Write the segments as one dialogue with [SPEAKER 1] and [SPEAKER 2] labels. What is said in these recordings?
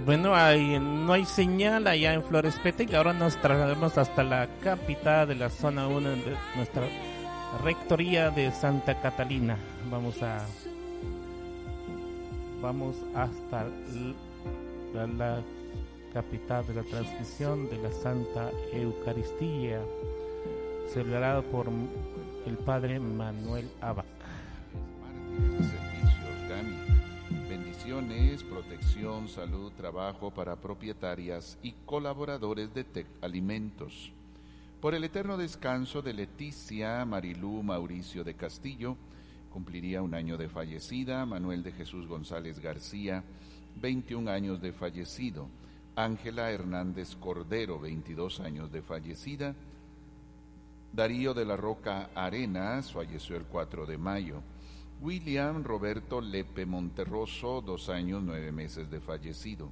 [SPEAKER 1] Bueno, no hay señal allá en Flores Petén. Ahora nos trasladamos hasta la capital de la zona 1 de nuestra rectoría de Santa Catalina. Vamos hasta la capital de la transmisión de la Santa Eucaristía, celebrado por el Padre Manuel Abac.
[SPEAKER 2] Servicios GAMI. Bendiciones, protección, salud, trabajo para propietarias y colaboradores de Tec Alimentos. Por el eterno descanso de Leticia Marilú Mauricio de Castillo, cumpliría 1 año de fallecida. Manuel de Jesús González García, 21 años de fallecido. Ángela Hernández Cordero, 22 años de fallecida. Darío de la Roca Arenas falleció el 4 de mayo. William Roberto Lepe Monterroso, 2 años, 9 meses de fallecido.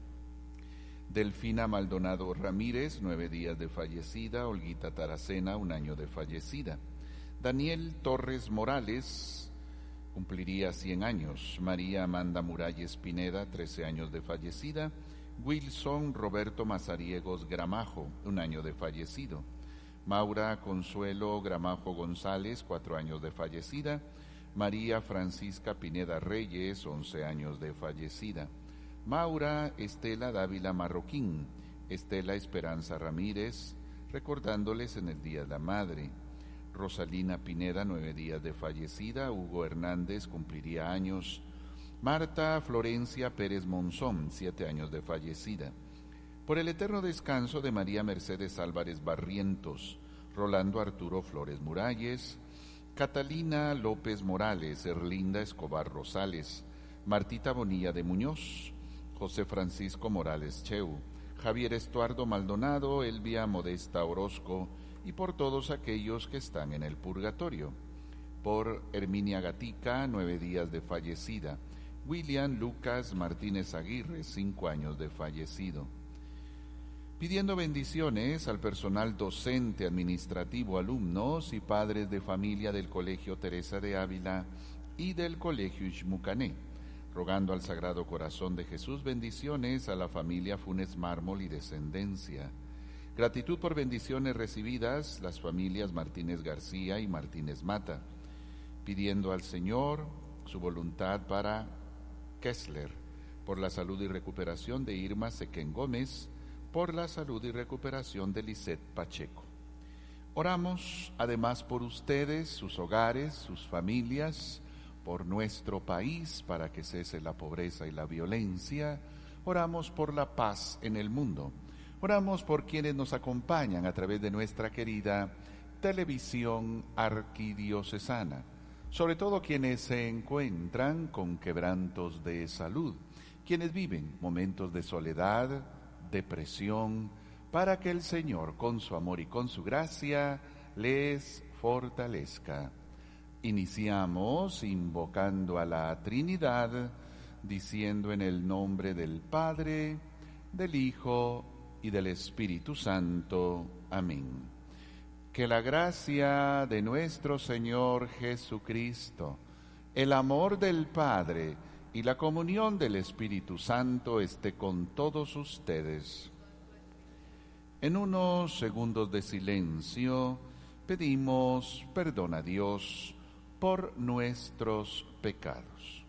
[SPEAKER 2] Delfina Maldonado Ramírez, 9 días de fallecida. Olguita Taracena, 1 año de fallecida. Daniel Torres Morales cumpliría 100 años. María Amanda Muralles Pineda, 13 años de fallecida. Wilson Roberto Mazariegos Gramajo, 1 año de fallecido. Maura Consuelo Gramajo González, 4 años de fallecida. María Francisca Pineda Reyes, 11 años de fallecida. Maura Estela Dávila Marroquín, Estela Esperanza Ramírez, recordándoles en el Día de la Madre. Rosalina Pineda, 9 días de fallecida. Hugo Hernández cumpliría años. Marta Florencia Pérez Monzón, 7 años de fallecida. Por el eterno descanso de María Mercedes Álvarez Barrientos, Rolando Arturo Flores Muralles, Catalina López Morales, Erlinda Escobar Rosales, Martita Bonilla de Muñoz, José Francisco Morales Cheu, Javier Estuardo Maldonado, Elvia Modesta Orozco, y por todos aquellos que están en el purgatorio. Por Herminia Gatica, 9 días de fallecida. William Lucas Martínez Aguirre, 5 años de fallecido. Pidiendo bendiciones al personal docente, administrativo, alumnos y padres de familia del Colegio Teresa de Ávila y del Colegio Ixmucané, rogando al Sagrado Corazón de Jesús bendiciones a la familia Funes Mármol y descendencia. Gratitud por bendiciones recibidas las familias Martínez García y Martínez Mata, pidiendo al Señor su voluntad para Kessler, por la salud y recuperación de Irma Sequén Gómez, por la salud y recuperación de Lisette Pacheco. Oramos además por ustedes, sus hogares, sus familias, por nuestro país para que cese la pobreza y la violencia. Oramos por la paz en el mundo. Oramos por quienes nos acompañan a través de nuestra querida televisión arquidiocesana, sobre todo quienes se encuentran con quebrantos de salud, quienes viven momentos de soledad, depresión, para que el Señor, con su amor y con su gracia, les fortalezca. Iniciamos invocando a la Trinidad, diciendo en el nombre del Padre, del Hijo y del Espíritu Santo. Amén. Que la gracia de nuestro Señor Jesucristo, el amor del Padre y la comunión del Espíritu Santo esté con todos ustedes. En unos segundos de silencio pedimos perdón a Dios por nuestros pecados.